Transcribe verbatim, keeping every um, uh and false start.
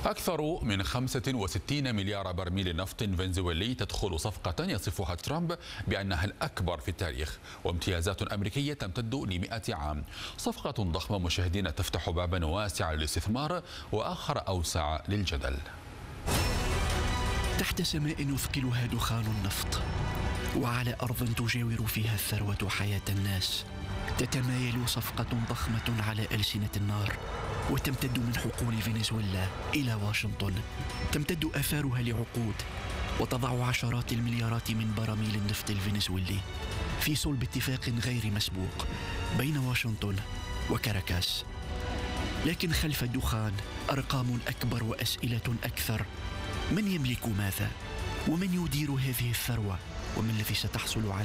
أكثر من خمسة وستين مليار برميل نفط فنزويلي تدخل صفقة يصفها ترامب بأنها الأكبر في التاريخ، وامتيازات أمريكية تمتد لمئة عام. صفقة ضخمة مشاهدين تفتح بابا واسعا للاستثمار وآخر أوسع للجدل. تحت سماء يثقلها دخان النفط، وعلى أرض تجاور فيها الثروة حياة الناس، تتمايل صفقة ضخمة على ألسنة النار، وتمتد من حقول فنزويلا إلى واشنطن. تمتد آثارها لعقود، وتضع عشرات المليارات من براميل النفط الفنزويلي في صلب اتفاق غير مسبوق بين واشنطن وكاراكاس. لكن خلف الدخان أرقام أكبر وأسئلة أكثر. من يملك ماذا؟ ومن يدير هذه الثروة؟ ومن الذي ستحصل على